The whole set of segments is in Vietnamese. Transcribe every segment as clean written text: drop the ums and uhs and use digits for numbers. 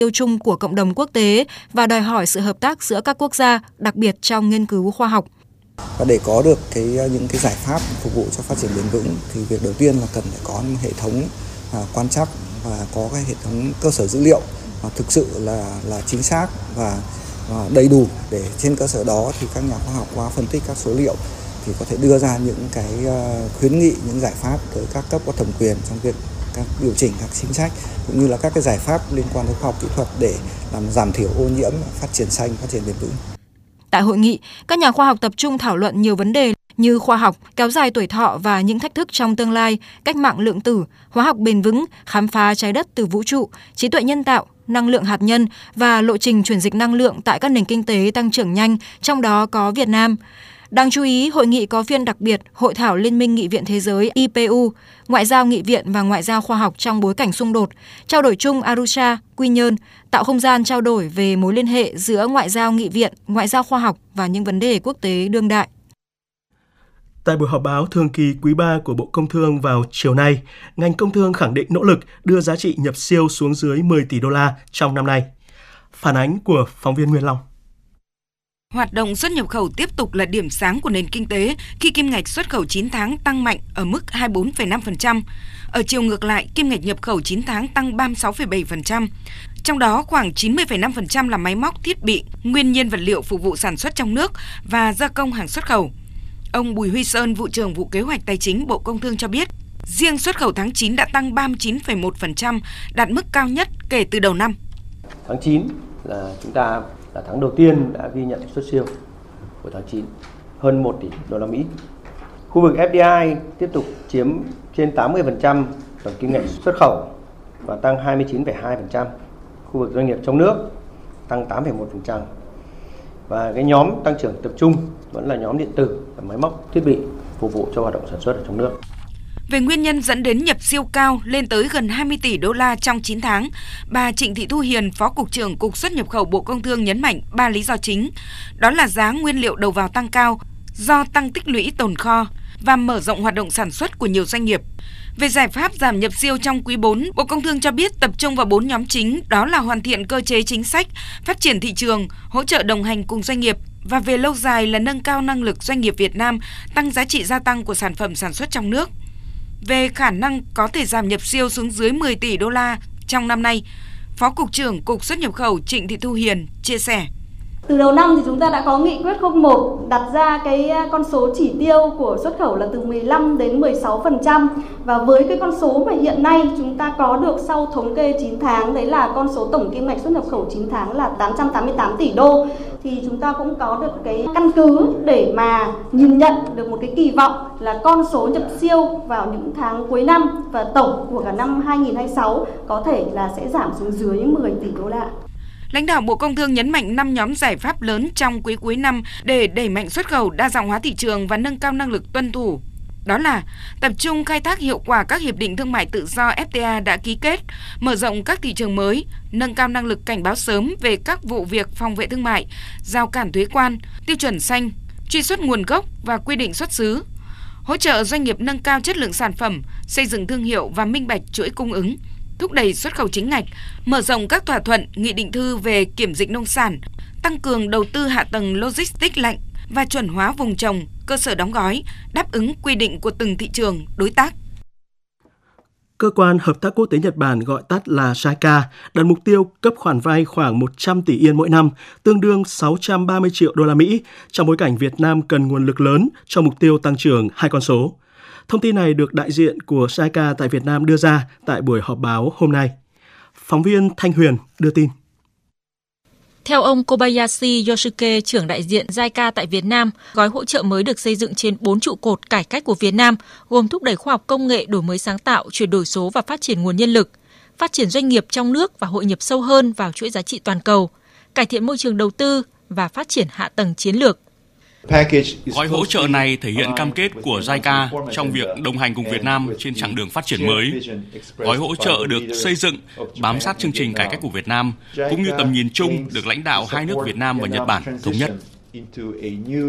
yêu chung của cộng đồng quốc tế và đòi hỏi sự hợp tác giữa các quốc gia, đặc biệt trong nghiên cứu khoa học. Và để có được những cái giải pháp phục vụ cho phát triển bền vững thì việc đầu tiên là cần phải có hệ thống quan trắc và có cái hệ thống cơ sở dữ liệu thực sự là chính xác và đầy đủ, để trên cơ sở đó thì các nhà khoa học qua phân tích các số liệu thì có thể đưa ra những cái khuyến nghị, những giải pháp tới các cấp có thẩm quyền trong việc các điều chỉnh các chính sách cũng như là các cái giải pháp liên quan đến khoa học kỹ thuật để làm giảm thiểu ô nhiễm, phát triển xanh, phát triển bền vững. Tại hội nghị, các nhà khoa học tập trung thảo luận nhiều vấn đề như khoa học, kéo dài tuổi thọ và những thách thức trong tương lai, cách mạng lượng tử, hóa học bền vững, khám phá trái đất từ vũ trụ, trí tuệ nhân tạo, năng lượng hạt nhân và lộ trình chuyển dịch năng lượng tại các nền kinh tế tăng trưởng nhanh, trong đó có Việt Nam. Đáng chú ý, hội nghị có phiên đặc biệt Hội thảo Liên minh Nghị viện Thế giới IPU, ngoại giao nghị viện và ngoại giao khoa học trong bối cảnh xung đột, trao đổi chung Arusha, Quy Nhơn, tạo không gian trao đổi về mối liên hệ giữa ngoại giao nghị viện, ngoại giao khoa học và những vấn đề quốc tế đương đại. Tại buổi họp báo thường kỳ quý 3 của Bộ Công Thương vào chiều nay, ngành công thương khẳng định nỗ lực đưa giá trị nhập siêu xuống dưới 10 tỷ đô la trong năm nay. Phản ánh của phóng viên Nguyên Long. Hoạt động xuất nhập khẩu tiếp tục là điểm sáng của nền kinh tế khi kim ngạch xuất khẩu 9 tháng tăng mạnh ở mức 24,5%. Ở chiều ngược lại, kim ngạch nhập khẩu 9 tháng tăng 36,7%. Trong đó khoảng 90,5% là máy móc, thiết bị, nguyên nhiên vật liệu phục vụ sản xuất trong nước và gia công hàng xuất khẩu. Ông Bùi Huy Sơn, Vụ trưởng Vụ Kế hoạch Tài chính Bộ Công Thương cho biết, riêng xuất khẩu tháng 9 đã tăng 39,1%, đạt mức cao nhất kể từ đầu năm. Tháng 9 là chúng ta là tháng đầu tiên đã ghi nhận xuất siêu của tháng 9, hơn 1 tỷ đô la Mỹ. Khu vực FDI tiếp tục chiếm trên 80% tổng kim ngạch xuất khẩu và tăng 29,2%. Khu vực doanh nghiệp trong nước tăng 8,1%. Và cái nhóm tăng trưởng tập trung vẫn là nhóm điện tử và máy móc, thiết bị phục vụ cho hoạt động sản xuất ở trong nước. Về nguyên nhân dẫn đến nhập siêu cao lên tới gần 20 tỷ đô la trong 9 tháng, bà Trịnh Thị Thu Hiền, Phó Cục trưởng Cục Xuất nhập khẩu Bộ Công Thương nhấn mạnh 3 lý do chính. Đó là giá nguyên liệu đầu vào tăng cao, do tăng tích lũy tồn kho và mở rộng hoạt động sản xuất của nhiều doanh nghiệp. Về giải pháp giảm nhập siêu trong quý 4, Bộ Công Thương cho biết tập trung vào 4 nhóm chính, đó là hoàn thiện cơ chế chính sách, phát triển thị trường, hỗ trợ đồng hành cùng doanh nghiệp, và về lâu dài là nâng cao năng lực doanh nghiệp Việt Nam, tăng giá trị gia tăng của sản phẩm sản xuất trong nước. Về khả năng có thể giảm nhập siêu xuống dưới 10 tỷ đô la trong năm nay, Phó Cục trưởng Cục Xuất nhập khẩu Trịnh Thị Thu Hiền chia sẻ. Từ đầu năm thì chúng ta đã có nghị quyết 01 đặt ra cái con số chỉ tiêu của xuất khẩu là từ 15 đến 16%, và với cái con số mà hiện nay chúng ta có được sau thống kê 9 tháng, đấy là con số tổng kim ngạch xuất nhập khẩu 9 tháng là 888 tỷ đô, thì chúng ta cũng có được cái căn cứ để mà nhìn nhận được một cái kỳ vọng là con số nhập siêu vào những tháng cuối năm và tổng của cả năm 2026 có thể là sẽ giảm xuống dưới 10 tỷ đô la. Lãnh đạo Bộ Công Thương nhấn mạnh 5 nhóm giải pháp lớn trong quý cuối năm để đẩy mạnh xuất khẩu, đa dạng hóa thị trường và nâng cao năng lực tuân thủ. Đó là tập trung khai thác hiệu quả các hiệp định thương mại tự do FTA đã ký kết, mở rộng các thị trường mới, nâng cao năng lực cảnh báo sớm về các vụ việc phòng vệ thương mại, rào cản thuế quan, tiêu chuẩn xanh, truy xuất nguồn gốc và quy định xuất xứ, hỗ trợ doanh nghiệp nâng cao chất lượng sản phẩm, xây dựng thương hiệu và minh bạch chuỗi cung ứng, thúc đẩy xuất khẩu chính ngạch, mở rộng các thỏa thuận, nghị định thư về kiểm dịch nông sản, tăng cường đầu tư hạ tầng logistics lạnh và chuẩn hóa vùng trồng, cơ sở đóng gói, đáp ứng quy định của từng thị trường, đối tác. Cơ quan Hợp tác Quốc tế Nhật Bản gọi tắt là JICA đặt mục tiêu cấp khoản vay khoảng 100 tỷ yên mỗi năm, tương đương 630 triệu đô la Mỹ, trong bối cảnh Việt Nam cần nguồn lực lớn cho mục tiêu tăng trưởng hai con số. Thông tin này được đại diện của JICA tại Việt Nam đưa ra tại buổi họp báo hôm nay. Phóng viên Thanh Huyền đưa tin. Theo ông Kobayashi Yoshike, trưởng đại diện JICA tại Việt Nam, gói hỗ trợ mới được xây dựng trên 4 trụ cột cải cách của Việt Nam, gồm thúc đẩy khoa học công nghệ, đổi mới sáng tạo, chuyển đổi số và phát triển nguồn nhân lực, phát triển doanh nghiệp trong nước và hội nhập sâu hơn vào chuỗi giá trị toàn cầu, cải thiện môi trường đầu tư và phát triển hạ tầng chiến lược. Gói hỗ trợ này thể hiện cam kết của JICA trong việc đồng hành cùng Việt Nam trên chặng đường phát triển mới. Gói hỗ trợ được xây dựng bám sát chương trình cải cách của Việt Nam, cũng như tầm nhìn chung được lãnh đạo hai nước Việt Nam và Nhật Bản thống nhất.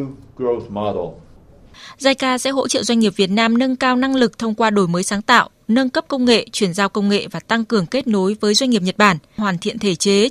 JICA sẽ hỗ trợ doanh nghiệp Việt Nam nâng cao năng lực thông qua đổi mới sáng tạo, nâng cấp công nghệ, chuyển giao công nghệ và tăng cường kết nối với doanh nghiệp Nhật Bản, hoàn thiện thể chế,